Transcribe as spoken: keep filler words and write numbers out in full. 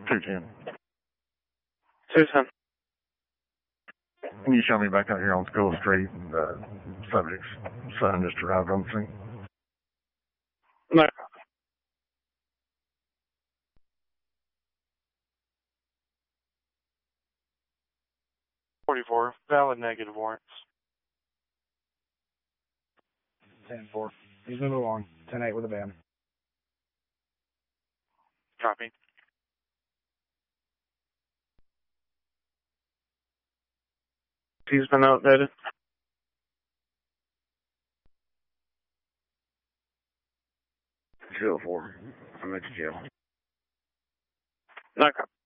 two ten. two ten. Can you show me back out here on School Street and the subject's son just arrived on the scene? No. forty-four, valid negative warrants. ten four. He's moving along. ten eight with a van. Copy. He's been outdated. Jail four. I'm at the jail. No.